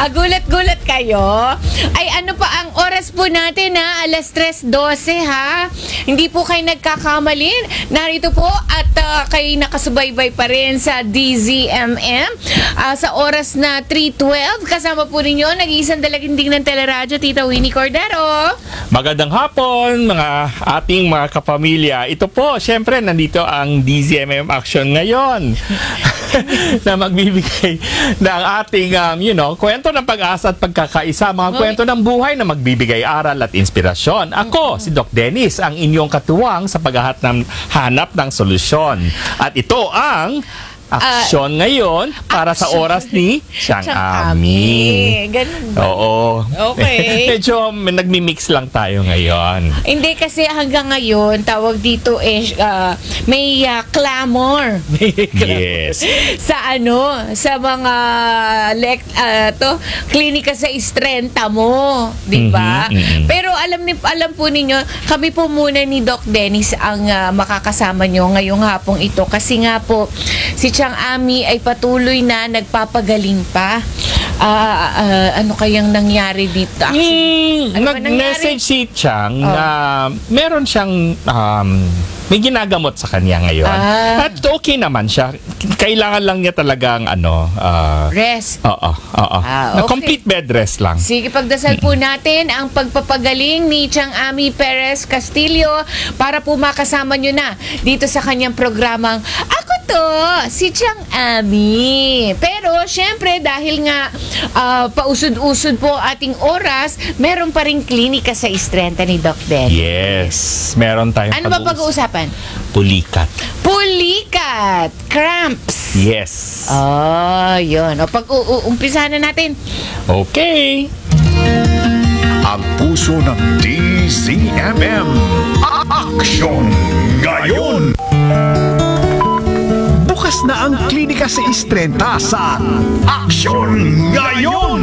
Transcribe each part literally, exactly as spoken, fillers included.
Ah, gulat-gulat kayo. Ay, ano pa ang oras po natin, ha? alas tres dose, ha? Hindi po kayo nagkakamali. Narito po at uh, kayo nakasubaybay pa rin sa D Z M M. Uh, sa oras na three twelve, kasama po ninyo, nag-iisang dalaginding ng teleradyo, Tita Winnie Cordero. Magandang hapon, mga ating mga kapamilya. Ito po, syempre, nandito ang D Z M M Action ngayon na magbibigay ng ating, um, you know, kwento ng pag-asa at pagkakaisa, mga Okay. kwento ng buhay na magbibigay aral at inspirasyon. Ako, si Doc Dennis, ang inyong katuwang sa paghahat ng hanap ng solusyon. At ito ang aksyon ngayon para sa action. oras ni Siyang Siyang Ami. Ami. Ganun ba? Oo. Okay. Medyo may- nagmi-mix lang tayo ngayon. Hindi kasi hanggang ngayon, tawag dito eh, uh, may uh, clamor. May clamor. Yes. Sa ano, sa mga lek, uh, to, klinika sa istrenta mo, di ba? Mhm, mhm. Pero alam ni alam po ninyo, kami po muna ni Doc Dennis ang uh, makakasama nyo ngayong hapong ito kasi nga po si Siyang Ami ay patuloy na nagpapagaling pa. Ah, ah, ano kayang nangyari dito? Actually, Mm, ano ba nag-message si Chang Oh. na meron siyang um, may ginagamot sa kanya ngayon. Ah. At okay naman siya. Kailangan lang niya talagang ano, uh, rest. oo, oo. Ah, Na okay. complete bed rest lang. Sige, pagdasal po natin ang pagpapagaling ni Siyang Ami Perez Castillo para po makasama nyo na dito sa kanyang programang Ako To, si Siyang Ami. Pero, syempre, dahil nga ah, pausod-usod po ating oras, meron pa rin klinika sa istrenta ni Doc Den. Yes. Meron tayong Ano ba pag-uus- pag-uusapan? Pulikat. Pulikat! Cramps! Yes. Oh, yun. O, pag-uumpisahan na natin. Okay. Ang puso ng D Z M M. Action ngayon! Bukas na ang klinika sa Istrenta sa Action ngayon!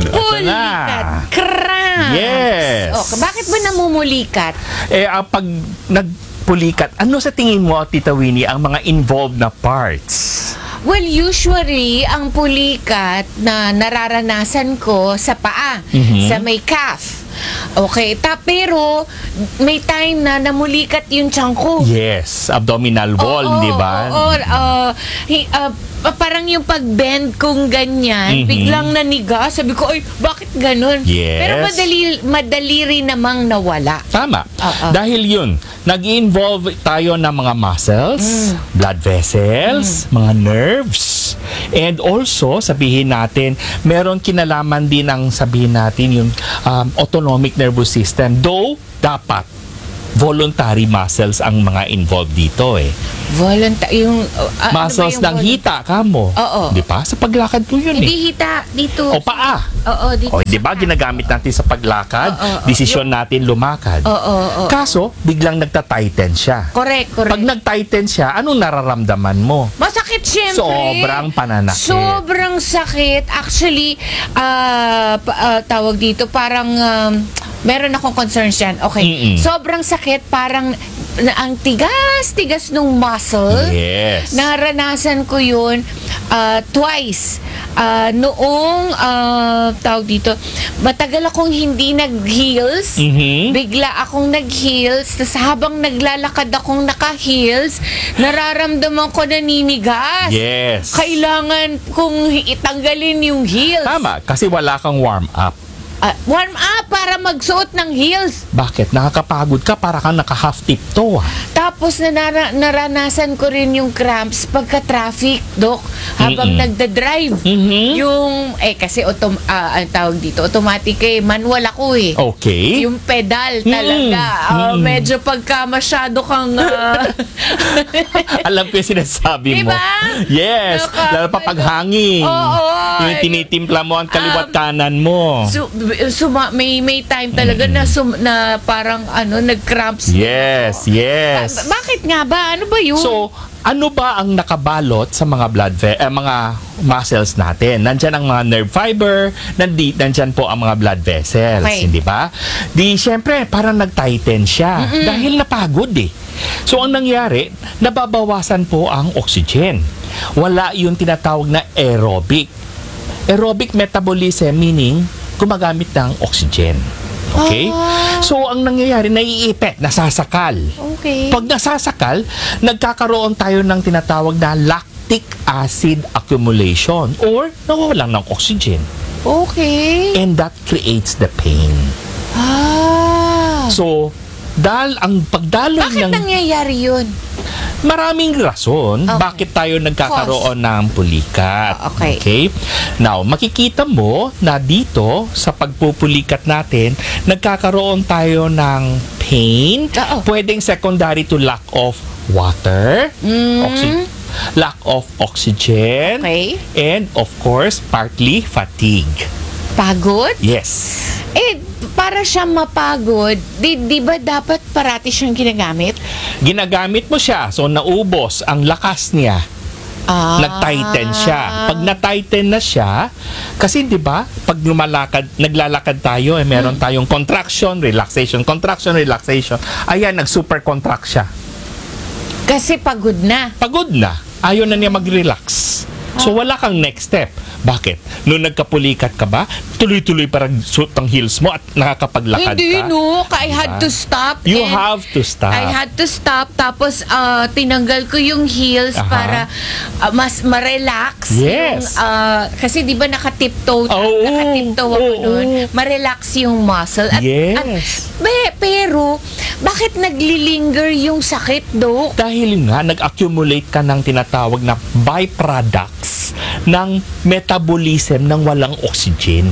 Pulikat! Cramps! Yes. O, bakit ba namumulikat? Eh, ah, pag nagpulikat, ano sa tingin mo, Tita Winnie, ang mga involved na parts? Well, usually, ang pulikat na nararanasan ko sa paa, Mhm. sa may calf. Okay, ta pero may time na namulikat yung tiyan ko. Yes, abdominal wall, Oo, di ba? Oo, uh, hi- uh, parang yung pag-bend kong ganyan, Mhm. biglang naniga. Sabi ko, ay, bakit ganun? Yes. Pero madali, madali rin namang nawala. Tama. Oo. Dahil yun, nag-involve tayo ng mga muscles, Mm. blood vessels, mga nerves, and also, sabihin natin, meron kinalaman din ang sabihin natin yung um, autonomic nervous system. Though, dapat voluntary muscles ang mga involved dito eh. Voluntary, yung... uh, ano ba Muscles yung ng vol- hita ka mo. Oo. Di ba? Sa paglakad ko yun Hindi eh. hita, dito. O paa. Oo, dito. O, di ba ginagamit natin sa paglakad? Oo, oo. Desisyon natin lumakad. Oo, oo, oo. Kaso, biglang nagta-tighten siya. Correct, correct. Pag nag-tighten siya, anong nararamdaman mo? Masakit siyempre. Sobrang pananakit. Sobrang sakit. Actually, ah, pa- ah, tawag dito, parang um, meron akong concerns dyan. Okay. Mm-mm. Sobrang sakit, parang na, ang tigas-tigas nung muscle. Yes. Naranasan ko yun ah, twice. Ah, noong, ah, tawag dito, matagal akong hindi nag-heels. Mhm. Bigla akong nag-heels. Tapos habang naglalakad akong naka-heels, nararamdaman ko naninigas. Yes. Kailangan kong itanggalin yung heels. Tama, kasi wala kang warm up. Ah, warm up para magsuot ng heels. Bakit? Nakakapagod ka para kang naka-half tiptoe. ah. Tapos na naranasan ko rin yung cramps pagka-traffic, Dok, habang Mm-mm. nagda-drive. Mhm. Yung, eh kasi autom ah, ang tawag dito, automatic eh, manual ako eh. Okay. Yung pedal Mm. talaga. Ah, Mm. medyo pagka masyado kang... ah, Alam ko yung sinasabi mo. Diba? Yes. Naka- Lalo pa pag hangin. Oo. Yung tinitimpla mo ang kaliwat Um, kanan mo. So, suma, may may time talaga na sum, na parang ano nag-cramps. Yes, yes. Ba- bakit nga ba? Ano ba yun? So, ano ba ang nakabalot sa mga blood ve- eh, mga muscles natin? Nandyan ang mga nerve fiber, nandi, nandyan po ang mga blood vessels, Okay. hindi ba? Di, syempre, parang nag-tighten siya dahil napagod eh. So, ang nangyari, nababawasan po ang oxygen. Wala yung tinatawag na aerobic. Aerobic metabolism meaning gumagamit ng oxygen. Okay? Ah. So, ang nangyayari, naiipit, nasasakal. Okay. Pag nasasakal, nagkakaroon tayo ng tinatawag na lactic acid accumulation or nawawalan ng oxygen. Okay. And that creates the pain. Ah. So, dahil ang pagdaloy Bakit ng... nangyayari yun? Maraming rason Okay. bakit tayo nagkakaroon ng pulikat. Ah, okay. Now, makikita mo na dito sa pagpupulikat natin, nagkakaroon tayo ng pain. Oo. Pwedeng secondary to lack of water, Mm. oxy- lack of oxygen, Okay. and of course, partly fatigue. Pagod? Yes. Eh, para siya mapagod, di, di ba dapat parati siyang ginagamit? Ginagamit mo siya, so naubos ang lakas niya. Ah. Nag-tighten siya. Pag na-tighten na siya, kasi 'di ba, pag lumalakad, naglalakad tayo, eh meron tayong contraction, relaxation, contraction, relaxation. Ayan, nag-super contract siya. Kasi pagod na. Pagod na. Ayaw na niya mag-relax. So wala kang next step. Bakit? Noong nagkapulikat ka ba, tuloy-tuloy parang suot ang heels mo at nakakapaglakad Hindi, ka? no. I had Diba? to stop. You and have to stop. I had to stop. Tapos, ah, tinanggal ko yung heels Aha. para ah, mas ma-relax. Yes. Yung, ah, kasi di ba nakatiptoe, Oo. nakatiptoe ako Oo. nun. Ma-relax yung muscle. At, Yes. at, be- pero, bakit naglilinger yung sakit, Dok? Dahil nga, nag-accumulate ka ng tinatawag na byproducts ng metabolism ng walang oxygen.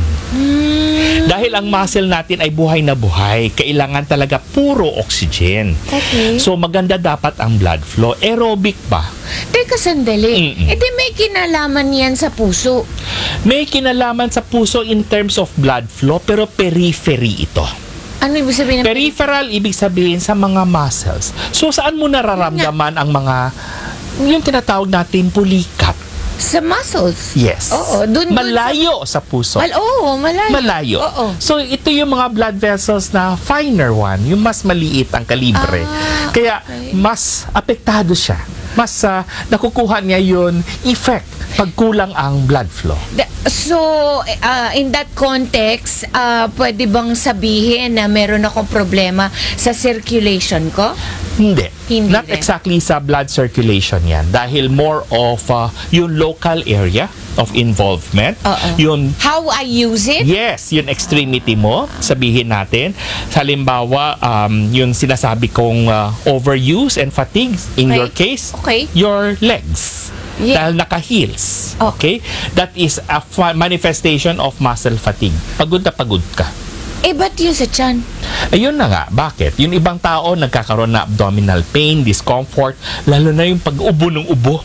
Hmm. Dahil ang muscle natin ay buhay na buhay, kailangan talaga puro oxygen. Okay. So maganda dapat ang blood flow. Aerobic ba? Teka, sandali. Mm-mm. Eh, di may kinalaman yan sa puso. May kinalaman sa puso in terms of blood flow, pero periphery ito. Ano ibig sabihin ng Peripheral, ibig sabihin sa mga muscles. So saan mo nararamdaman ang mga, yung tinatawag natin pulikat? Sa muscles? Yes. Oo. Dun, dun Malayo sa puso. Sa, Mal- oo, malayo. Malayo. Oo. So, ito yung mga blood vessels na finer one, yung mas maliit ang kalibre. Ah, Kaya, okay. mas apektado siya. Mas ah, nakukuha niya yun effect pag kulang ang blood flow. Da- So, uh, in that context, uh, pwede bang sabihin na meron akong problema sa circulation ko? Hindi. Hindi Not rin. exactly sa blood circulation yan. Dahil more of uh, yung local area of involvement. Oo. Yung How I use it? Yes, yung extremity mo, sabihin natin. Halimbawa, um, yung sinasabi kong uh, overuse and fatigue, in Okay. your case, Okay. your legs. Yeah. Dahil naka-heels. Oh. Okay? That is a fa- manifestation of muscle fatigue. Pagod na pagod ka. Eh, ba't yun sa tiyan? Ayun na nga, bakit? Yung ibang tao nagkakaroon na abdominal pain, discomfort, lalo na yung pag-ubo ng ubo.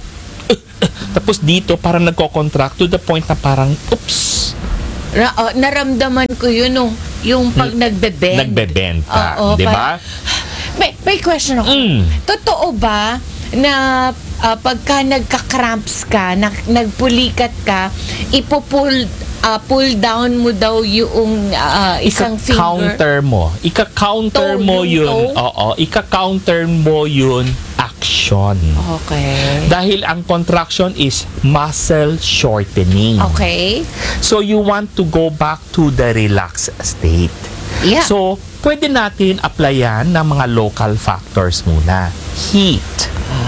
Tapos dito, parang nagko-contract to the point na parang, oops, Na, oh, naramdaman ko yun, no, yung pag nagbe-bend. nagbe-bend ka. Oo, di ba? parang- May, may question ako. Mm. Totoo ba na ah, pagka nagka-cramps ka, nag, nagpulikat ka, ipo-pull ah, pull down mo daw yung ah, isang finger? Ika-counter mo. Ika-counter Toe, mo yung yun. toe? Oo. Ika-counter mo yun action. Okay. Dahil ang contraction is muscle shortening. Okay. So you want to go back to the relaxed state. Yeah. So, pwede natin applyan ng mga local factors muna. Heat.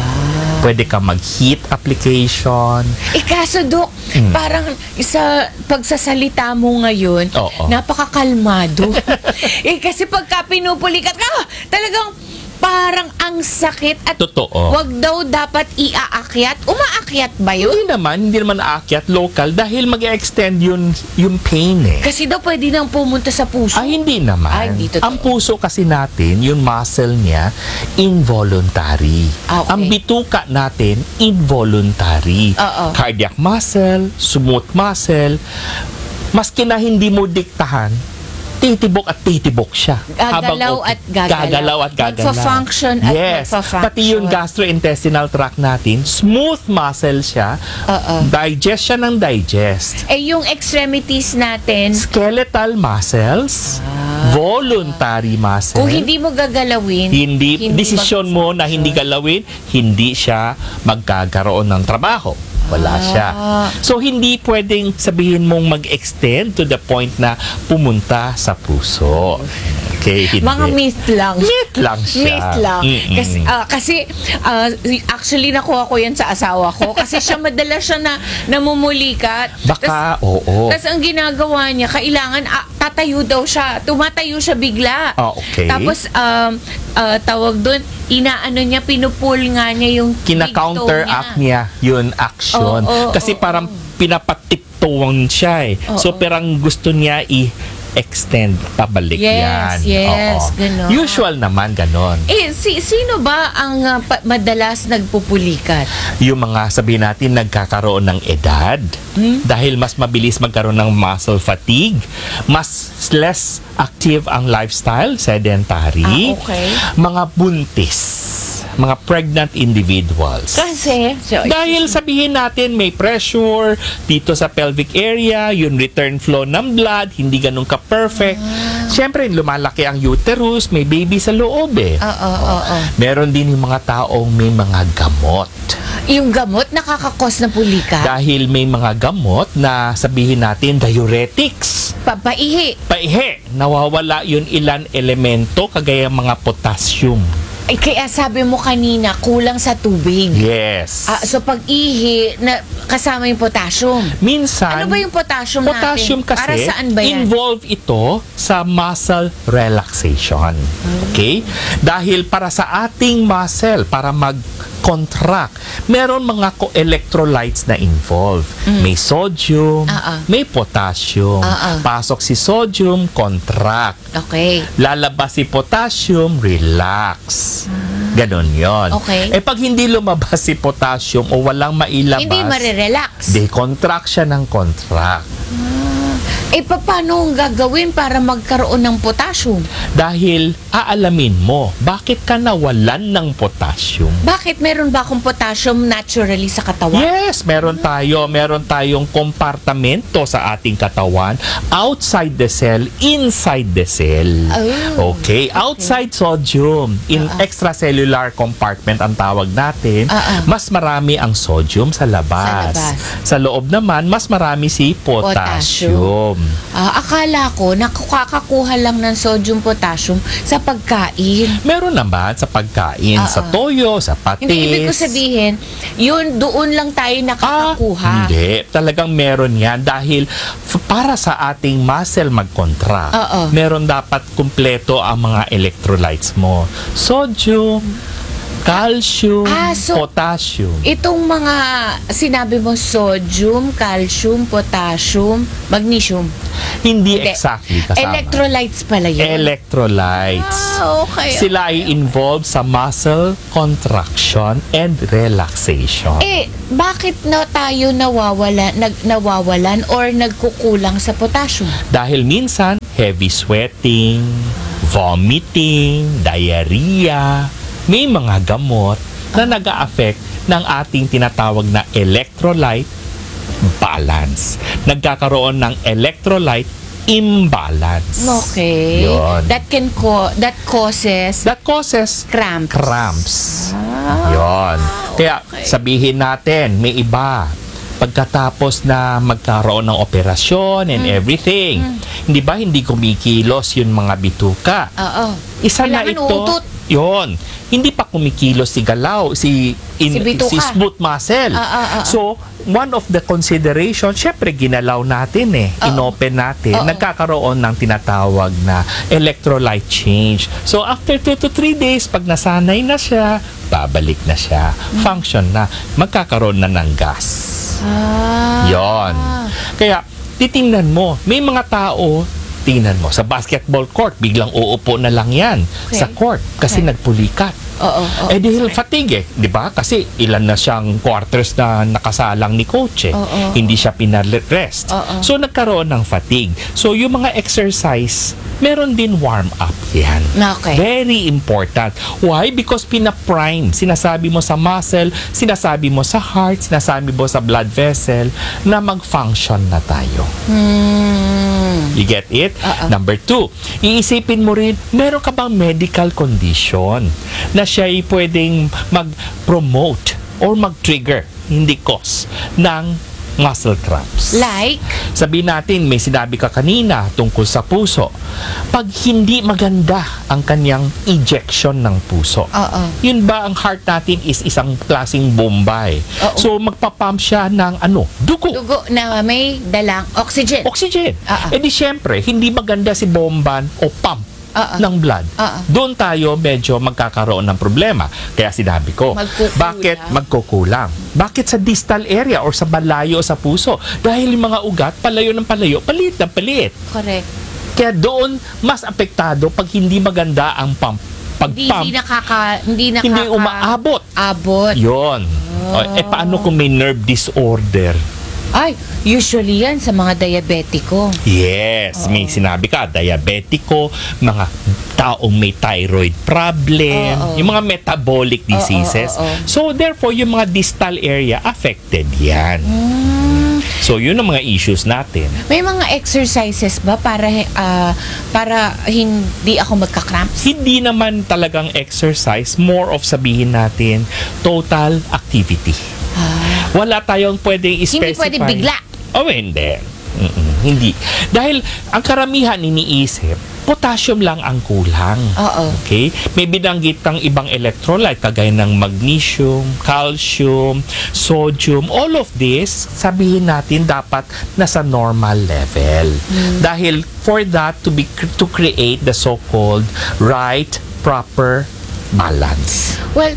Pwede ka mag-heat application. Eh kaso, Dok, parang sa pagsasalita mo ngayon, Oo. napakakalmado. eh kasi pagka pinupulikat ka, talagang parang ang sakit at Totoo. wag daw dapat iaakyat. Umaakyat ba yun? Hindi naman, hindi naman aakyat local dahil mag-extend yun yung pain eh. Kasi daw pwede nang pumunta sa puso. Ay, hindi naman. Ay, hindi totoo. Ang puso kasi natin, yung muscle niya, involuntary. Ah, okay. Ang bituka natin, involuntary. Oo. Cardiac muscle, smooth muscle, maski na hindi mo diktahan, titibok at titibok siya. Gagalaw okay. at gagalaw. Gagalaw at gagalaw. Magfa-function at yes. magfa-function. Pati yung gastrointestinal tract natin, smooth muscle siya. Oo. Digest siya ng digest. Eh yung extremities natin, Skeletal muscles, voluntary muscle. kung hindi mo gagalawin, hindi, desisyon mo na mag-function. hindi galawin, hindi siya magkakaroon ng trabaho. wala siya. So, hindi pwedeng sabihin mong mag-extend to the point na pumunta sa puso. Okay, hindi. Mga myth lang. Myth lang siya. Myth lang. Mm-mm. Kasi, ah, kasi ah, actually, nakuha ko yan sa asawa ko. Kasi siya madalas siya na namumulikat. Baka, oo. Tapos ang ginagawa niya, kailangan ah, tatayo daw siya. Tumatayo siya bigla. Ah, okay. Tapos, um, ah, tawag doon, inaano niya, pinupul nga niya yung Kina-counteract niya yun action. Oo, oo, Kasi oo, parang pinapatiptoan siya eh. Oo, so, oo. parang gusto niya i- extend pabalik yan. Yes, yes, Oo. ganon. Usual naman ganon. Eh, si, sino ba ang ah, pa- madalas nagpupulikat? Yung mga sabihin natin nagkakaroon ng edad Hmm? dahil mas mabilis magkaroon ng muscle fatigue, mas less active ang lifestyle, sedentary, Ah, okay. mga buntis, mga pregnant individuals. Kasi, so, Dahil sabihin natin may pressure dito sa pelvic area, yung return flow ng blood, hindi ganun ka-perfect. Ah. Siyempre, lumalaki ang uterus, may baby sa loob eh. Oo, oo, oo. Meron din yung mga taong may mga gamot. Yung gamot nakakakos ng pulikat? Dahil may mga gamot na sabihin natin diuretics. Papaihi. Paihe, nawawala yun ilan elemento kagaya mga potassium. Ay, kaya sabi mo kanina, kulang sa tubig. Yes. Ah, so pag ihi, na, kasama yung potassium. Minsan, Ano ba yung potassium, potassium natin? kasi, Para saan ba yan? involve ito sa muscle relaxation. Okay? Dahil para sa ating muscle, para mag-contract, meron mga co-electrolytes na involve. May sodium, Ah, ah. may potassium. Ah, ah. Pasok si sodium, contract. Okay. Lalabas si potassium, relax. Ganon yon. Okay. Eh pag hindi lumabas si potassium o walang mailabas, Hindi marirelax. de-contract siya ng contract. Eh, paano ang gagawin para magkaroon ng potassium? Dahil aalamin mo, bakit ka nawalan ng potassium? Bakit meron ba akong potassium naturally sa katawan? Yes, meron tayo. Meron tayong kompartamento sa ating katawan. Outside the cell, inside the cell. Oh, Okay. Outside sodium. In Ah, ah. extracellular compartment ang tawag natin. Ah, ah. Mas marami ang sodium sa labas. Sa labas. Sa loob naman, mas marami si potassium. Ah, akala ko, nakakakuha lang ng sodium potassium sa pagkain. Meron naman sa pagkain, Ah, sa ah. toyo, sa patis. Hindi, ibig ko sabihin, yun, doon lang tayo Ah, nakakakuha. hindi. Talagang meron yan dahil f- para sa ating muscle mag-contract, Oo. meron dapat kumpleto ang mga electrolytes mo. Sodium, calcium, Ah, so- potassium. Itong mga sinabi mo, sodium, calcium, potassium, magnesium. Hindi Hindi. exactly kasama. Electrolytes pala yun. Electrolytes. Ah, okay. Sila ay involved sa muscle contraction and relaxation. Eh, bakit na tayo nawawala, nag, nawawalan or nagkukulang sa potassium? Dahil minsan, heavy sweating, vomiting, diarrhea, may mga gamot na nag-a-affect ng ating tinatawag na electrolyte balance. Nagkakaroon ng electrolyte imbalance. Okay. Yun. That can co- that causes That causes cramps. cramps. Ah, Yon. Kaya okay. sabihin natin, may iba. Pagkatapos na magkaroon ng operasyon and Mm. everything, hindi ba hindi kumikilos yung mga bituka? Oo. Isa na Kailangan ito. uutot. Yon. Hindi pa kumikilos si galaw, si in, Si bituka. si smooth muscle. Ah, ah, ah, ah. So, one of the consideration, syempre ginalaw natin eh, Oo. inopen natin, Oo. nagkakaroon ng tinatawag na electrolyte change. So, after two to three days, pag nasanay na siya, babalik na siya. Function na. Magkakaroon na ng gas. Ah. Yon. Kaya, titingnan mo, may mga tao, tingnan mo, sa basketball court, biglang uupo na lang yan Okay. sa court kasi Okay. nagpulikat. Oo. oo. Eh dahil fatigue eh, di ba? Kasi ilan na siyang quarters na nakasalang ni coach eh. Oo. Hindi siya pinarest. Oo. So nagkaroon ng fatigue. So yung mga exercise, meron din warm up yan. Okay. Very important. Why? Because pina-prime. Sinasabi mo sa muscle, sinasabi mo sa heart, sinasabi mo sa blood vessel na mag-function na tayo. Hmm. You get it? Oo. Number two, iisipin mo rin, meron ka bang medical condition na siya ay pwedeng mag-promote or mag-trigger hindi cause ng muscle cramps. Like? Sabihin natin, may sinabi ka kanina tungkol sa puso. Pag hindi maganda ang kanyang ejection ng puso, Oo. yun ba ang heart natin is isang klaseng bombay. Oo. So magpapump siya ng ano, dugo. Dugo na may dalang oxygen. Oxygen. Oo. E di syempre, hindi maganda si bomban o pump Oo. ng blood. Oo. Doon tayo medyo magkakaroon ng problema. Kaya sinabi ko, Magkukulang. bakit magkukulang? Bakit sa distal area or sa balayo sa puso? Dahil yung mga ugat, palayo ng palayo, palit ng palit. Correct. Kaya doon, mas apektado pag hindi maganda ang pump. Pag Hindi, pump, hindi nakaka... Hindi, nakaka, hindi umaabot. Abot. Yon. O, eh, paano kung may nerve disorder? Ay, usually yan sa mga diabetiko. Yes, may sinabi ka, diabetiko, mga taong may thyroid problem, Oo. yung mga metabolic diseases. oo, oo. So, therefore, yung mga distal area, affected yan. Hmm. So, yun ang mga issues natin. May mga exercises ba para ah, para hindi ako magka-cramps? Hindi naman talagang exercise, more of sabihin natin, total activity. Wala tayong pwedeng i-specify. Hindi pwede bigla. Oh, hindi. Mm-mm, hindi. Dahil ang karamihan iniisip, potassium lang ang kulang. Oo. Okay? May binanggit kang ibang electrolyte kagaya ng magnesium, calcium, sodium. All of this, sabihin natin dapat nasa normal level. Dahil for that to be to create the so-called right, proper balance. Well,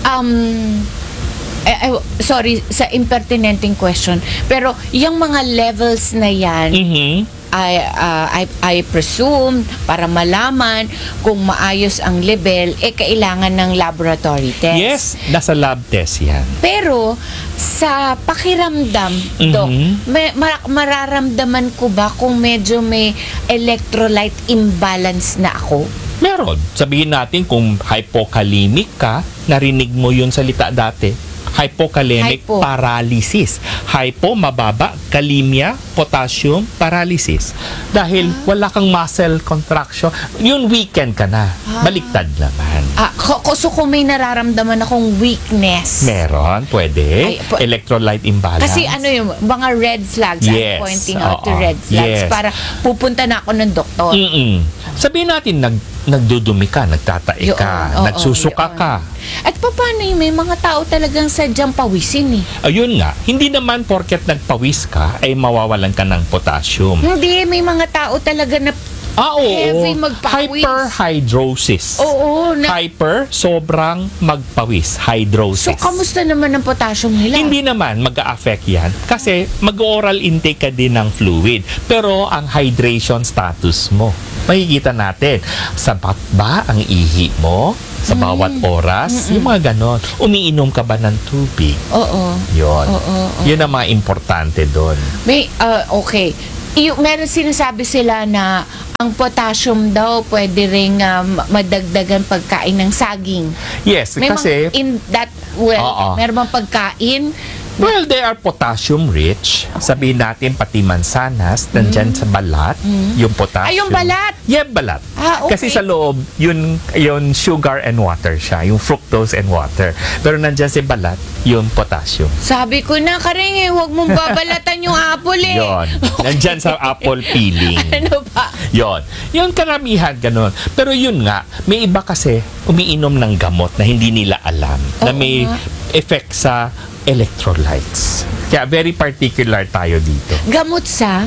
um eh, eh, sorry sa impertinenting question, pero yung mga levels na yan, Mhm. I, uh, I, I presume, para malaman kung maayos ang level, eh kailangan ng laboratory test. Yes, nasa lab test yan. Pero sa pakiramdam, Mhm. Dok, may, ma- mararamdaman ko ba kung medyo may electrolyte imbalance na ako? Meron. Sabihin natin kung hypokalemic ka, narinig mo yun salita dati. Hypokalemic Hypo. paralysis. Hypo, mababa. Kalemia, potassium, paralysis. Dahil wala kang muscle contraction, yun weekend ka na. Baliktad naman. Ah, ko- ko- so kung may nararamdaman akong weakness, Meron, pwede. Ay, po- Electrolyte imbalance. kasi ano yung mga red flags, Yes, I'm pointing out to oo, red yes. flags para pupunta na ako ng doktor. Mm-mm. Sabihin natin, nag, nagdudumi ka, nagtatae Yun, ka, oo, nagsusuka yun. ka. At paano yung may mga tao talagang sadyang pawisin eh? Ayun nga, hindi naman porket nagpawis ka ay mawawalan ka ng potassium. Hindi, may mga tao talaga na Ah, oo. Heavy magpawis. Hyperhidrosis. oo, na, Hyper, sobrang magpawis. so Hydrosis. kamusta naman ang potassium nila? Hindi naman mag-a-affect yan kasi mag-oral intake ka din ng fluid. Pero ang hydration status mo, makikita natin, sapat ba ang ihi mo sa bawat oras? Yung mga ganon. Umiinom ka ba ng tubig? Oo. Yun. Oo, oo. Yun ang mga importante doon. May, ah, okay. I, meron sinasabi sila na ang potassium daw pwede ring um, madagdagan pagkain ng saging. Yes, May kasi mga, in that, well, Oo. meron bang pagkain? well, they are potassium rich. Sabihin natin pati mansanas, nandyan sa balat, yung potassium. Ay, yung balat? Yeah, balat. Ah, okay. Kasi sa loob, yun, yun sugar and water siya, yung fructose and water. Pero nandyan sa balat, yung potassium. Sabi ko na, Karing, eh, huwag mong babalatan yung apple eh. Yon. Nandyan sa apple peeling. Ano ba? Yon. Yung karamihan, ganun. Pero yun nga, may iba kasi umiinom ng gamot na hindi nila alam na Oo may nga. effect sa electrolytes. Kaya very particular tayo dito. Gamot sa?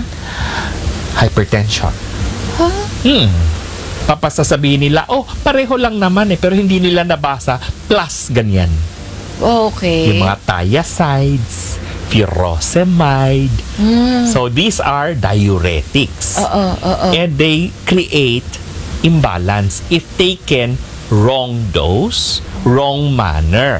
Hypertension. Huh? Hmm. Papasasabihin nila, oh, pareho lang naman eh, pero hindi nila nabasa, plus ganyan. Okay. Yung mga thiazides, furosemide. Mm. So, these are diuretics. Oo, oo. And they create imbalance if taken wrong dose, wrong manner.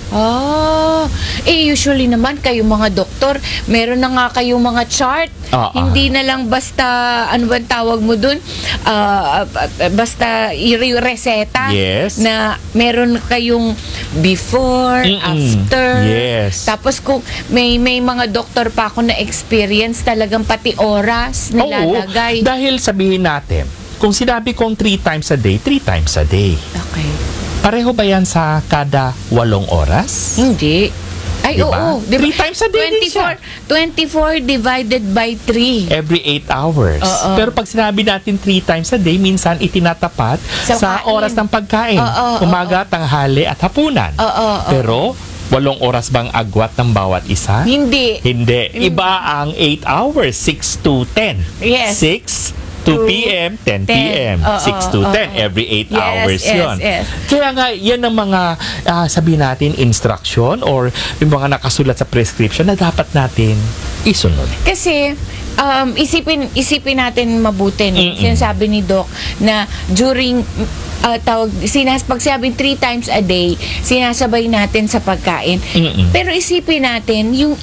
Ah, eh usually naman kayo mga doktor, meron na nga kayong mga chart. Ah, ah. Hindi na lang basta, ano ba ang tawag mo dun? Ah, basta i-reseta. Yes. Na meron kayong before, Mm-mm. after. Yes. Tapos kung may may mga doktor pa ako na experience, talagang pati oras nilalagay. Oo, dahil sabihin natin, kung sinabi kong three times a day, three times a day. Okay. Pareho ba yan sa kada walong oras? Hindi. Ay, Diba? oo. Diba? Three times a day din siya. twenty-four, twenty-four divided by three. Every eight hours. Oo. Pero pag sinabi natin three times a day, minsan itinatapat Sa sa kain. oras ng pagkain. Oo, Umaga, tanghali, at hapunan. Oo, oo. Pero, walong oras bang agwat ng bawat isa? Hindi. Hindi. Iba ang eight hours, six to ten. Yes. six two p.m., ten p.m. Oo, six to ten, oo. every eight Yes, hours yes, yun. yes. Kaya nga, yan ang mga, ah, sabihin natin, instruction or yung mga nakasulat sa prescription na dapat natin isunod. Kasi um, isipin isipin natin mabuti. No? Mm-mm. Sinasabi ni Doc na during uh, tawag sinas pag sabing three times a day, sinasabay natin sa pagkain. Mm-mm. Pero isipin natin yung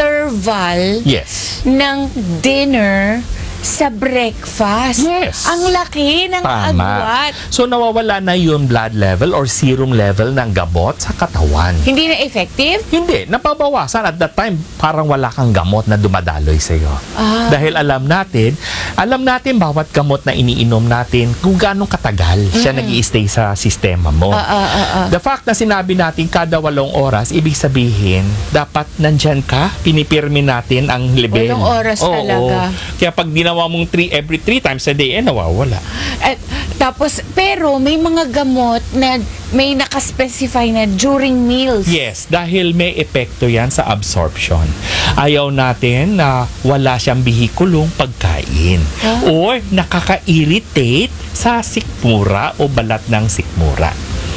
interval Yes. ng dinner sa breakfast. Yes. Ang laki ng Tama. agwat. So, nawawala na yung blood level or serum level ng gamot sa katawan. Hindi na effective? Hindi, napabawasan. At that time, parang wala kang gamot na dumadaloy sa'yo. Ah. Dahil alam natin, alam natin bawat gamot na iniinom natin kung gaano katagal siya nag-i-stay sa sistema mo. Ah, ah, ah, ah. The fact na sinabi natin kada walong oras, ibig sabihin, dapat nandyan ka, pinipirmi natin ang level. Walong oras Oo. talaga. Kaya pag ginawa mong three, every three times a day, eh, nawawala. At tapos pero may mga gamot na may nakaspecify na during meals. Yes, dahil may epekto yan sa absorption. Ayaw natin na wala siyang bihikulong pagkain. Ah. Or nakaka-irritate sa sikmura o balat ng sikmura.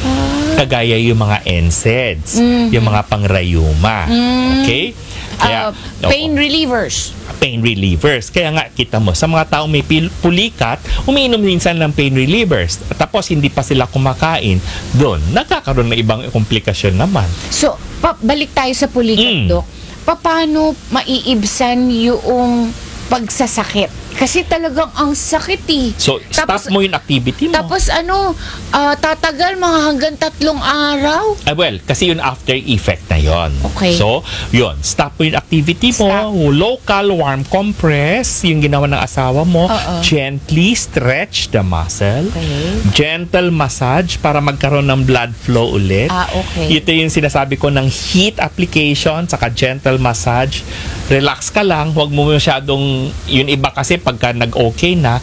Kagaya yung mga N SAIDs, yung mga pangrayuma. Okay? Uh, pain oo. relievers. Pain relievers. Kaya nga, kita mo, sa mga taong may pil- pulikat, umiinom minsan ng pain relievers. Tapos, hindi pa sila kumakain. Doon, nagkakaroon ng ibang komplikasyon naman. So, pa- balik tayo sa pulikat, Mm. Dok. Paano maiibsan yung pagsasakit? Kasi talagang ang sakit eh. So, stop Tapos- mo yung activity mo. Tapos ano, ah, tatagal mga hanggang tatlong araw. Ah, well, kasi yung after effect na yon. Okay. So, yun. Stop mo yung activity mo. Stop. Local warm compress, yung ginawa ng asawa mo. Oo. Gently stretch the muscle. Okay. Gentle massage para magkaroon ng blood flow ulit. Ah, okay. Ito yung sinasabi ko ng heat application, saka gentle massage. Relax ka lang. Huwag mo masyadong, yun iba kasi pagka nag-okay na,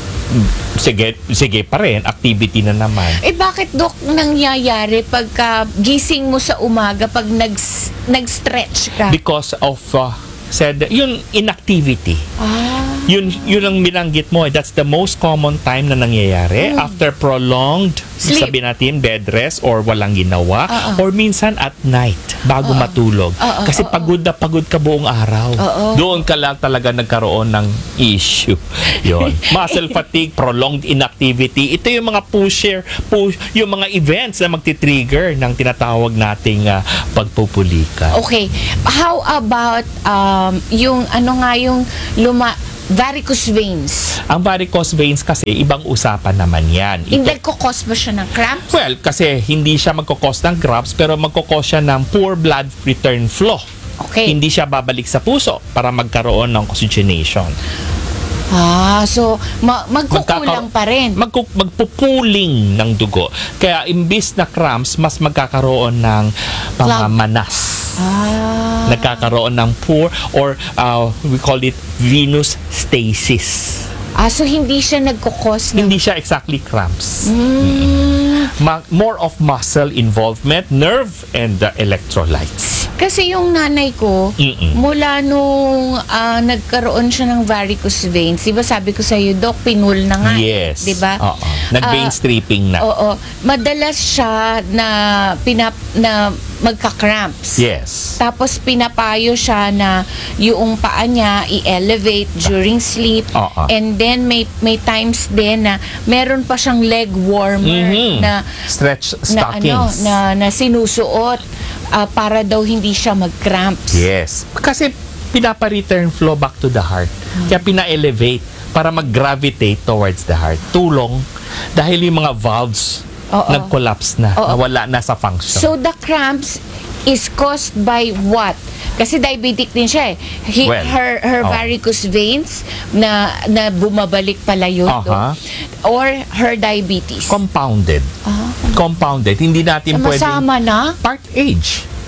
sige, sige pa rin, activity na naman. Eh bakit, Dok, nangyayari pagka gising mo sa umaga pag nag, nag-stretch ka? Because of, uh, said, yun inactivity. ah. Yun, yun ang binanggit mo. That's the most common time na nangyayari after prolonged, Sleep. sabi natin, bed rest or walang ginawa. Oo. Or minsan at night, bago matulog. Oo, Kasi oo, pagod na pagod ka buong araw. Oo. Doon ka lang talaga nagkaroon ng issue. Yun. Muscle fatigue, prolonged inactivity. Ito yung mga pusher, push, yung mga events na magti-trigger ng tinatawag nating uh, pagpupulika. Okay. How about um, yung ano nga yung luma varicose veins? Ang varicose veins kasi, ibang usapan naman yan. Ito- Hindi ko cause ba siya ng cramps? well, kasi hindi siya magkakos ng cramps, pero magkakos siya ng poor blood return flow. Okay. Hindi siya babalik sa puso para magkaroon ng oxygenation. Ah, so ma- magkukulang Magkaka- pa rin. Magku- magpupuling ng dugo. Kaya imbis na cramps, mas magkakaroon ng mga Clog. manas. ah. Nagkakaroon ng poor or uh, we call it venous stasis. Ah, so hindi siya nagkukos ng... Hindi siya exactly cramps. Mm, Ma- more of muscle involvement, nerve, and the electrolytes. kasi yung nanay ko, Mm-mm. mula nung ah, nagkaroon siya ng varicose veins, di ba sabi ko sa'yo, Doc, pinul na nga. Yes. Di ba? Oo. Nag-vein Ah, stripping na. Oo. Madalas siya na, pinap, na magka-cramps. Yes. Tapos pinapayo siya na yung paa niya i-elevate during sleep. Oo. And then may may times din na meron pa siyang leg warmer Mhm. na Stretch na ano stockings. na, na sinusuot ah, para daw hindi siya mag-cramps. Yes. Kasi pinapa-return flow back to the heart. Kaya pina-elevate para mag-gravitate towards the heart. Tulong. Dahil yung mga valves Oo. nag-collapse na. Oo. Nawala na sa function. So the cramps is caused by what? Kasi diabetic din siya eh. He- Well, her her oh. varicose veins na na bumabalik pala yun. Aha. Doc. Or her diabetes. Compounded. Ah. Compounded. Hindi natin pwedeng... Sama na? Part age.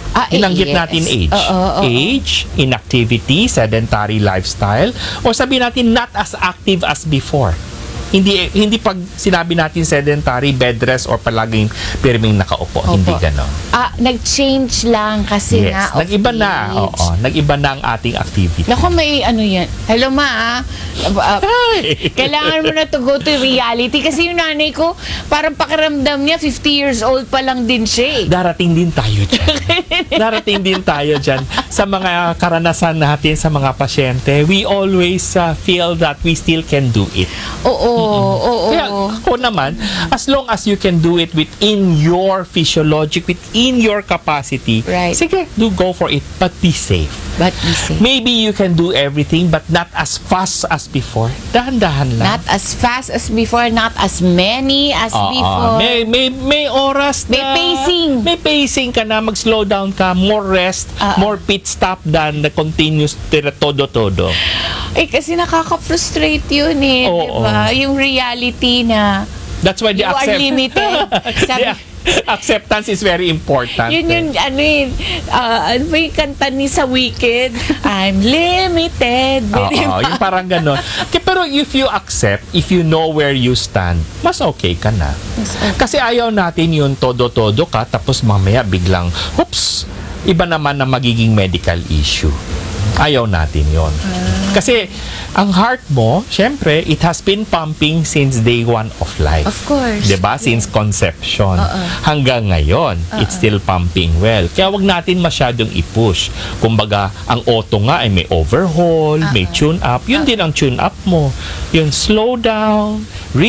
Ah, eh, Binanggit yes. natin age. Oo, oo, oo. Age, inactivity, sedentary lifestyle, o sabihin natin not as active as before. Hindi hindi pag sinabi natin sedentary, bed rest, or palaging pirming nakaupo. Opo. Hindi ganon. Ah, nag-change lang kasi Yes, nga of nag-iba na. age. Oo, nag-iba na ang ating activity. Naku, may ano yan. Hello, ma. ah. Ah, Ay! Kailangan mo na to go to reality kasi yung nanay ko, parang pakiramdam niya, fifty years old pa lang din siya eh. Darating din tayo dyan. Darating din tayo dyan. Sa mga karanasan natin sa mga pasyente, we always uh, feel that we still can do it. Oo, oo, Kaya oo. ako naman, as long as you can do it within your physiologic, within your capacity, Right. sige, do go for it, but be safe. But easy. Maybe you can do everything, but not as fast as before. Dahan-dahan lang. Not as fast as before, not as many as Oo. before. May, may, may oras May na... pacing. May pacing ka na, mag-slow down ka, more rest, Oo. more pit stop than the continuous tira- todo-todo. Eh, kasi nakaka-frustrate yun eh, Oo. di ba? Yung reality na That's why the you are accept- limited. Sabi, The acceptance is very important. yun yung, ano yun, ah, ano ba yung kanta ni sa Wicked? I'm limited. Oo, Di ba? yung parang gano'n. Kaya, pero if you accept, if you know where you stand, mas okay ka na. Kasi ayaw natin yung todo-todo ka, tapos mamaya biglang, oops, iba naman na magiging medical issue. Ayaw natin yon. Kasi ang heart mo, syempre, it has been pumping since day one of life. Of course. 'Di ba? Since conception. Hanggang ngayon, it's still pumping well. Kaya wag natin masyadong i-push. Kumbaga, ang auto nga ay may overhaul, may tune up. Yun din ang tune up mo. Yun, slow down,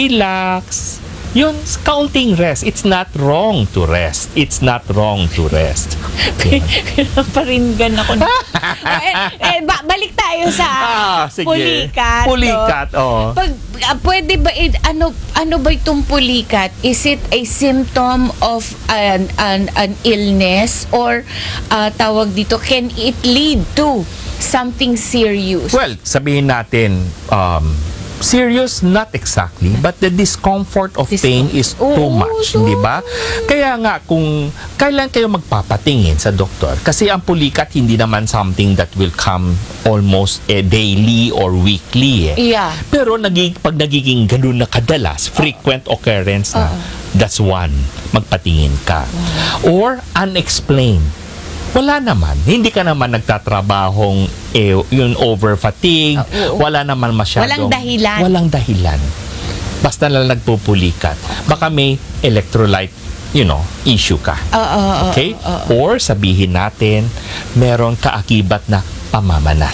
relax. Yun, counting rest. It's not wrong to rest. It's not wrong to rest. Pinaparinggan ako. na. eh, eh, ba- balik tayo sa Ah, sige. pulikat. no? Pulikat, oo. Pag, ah, pwede ba, eh, ano, ano ba itong pulikat? Is it a symptom of an, an, an illness or ah, tawag dito, can it lead to something serious? Well, sabihin natin, um, serious, not exactly, but the discomfort of pain is too Oo, much, so- di ba? Kaya nga, kung kailan kayo magpapatingin sa doktor, kasi ang pulikat hindi naman something that will come almost eh, daily or weekly. Eh. Yeah. Pero nagig, pag nagiging ganun na kadalas, frequent occurrence na, that's one, magpatingin ka. Or unexplained. Wala naman. Hindi ka naman nagtatrabahong eh, yun over fatigue. Oo. Wala naman masyadong... Walang dahilan. Walang dahilan. Basta lang nagpupulikat. Baka may electrolyte, you know, issue ka. Oo, oo, oo, Okay? oo. Or sabihin natin, meron kaakibat na pamamanas.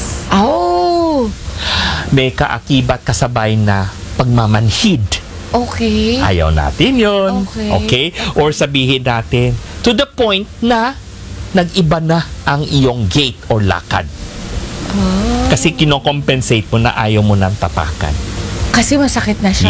Oh, May kaakibat kasabay na pagmamanhid. okay. Ayaw natin yun. Okay. Okay? Or sabihin natin, to the point na nag-iba na ang iyong gait or lakad. Ah. Kasi kinocompensate mo na ayaw mo nang tapakan. Kasi masakit na siya.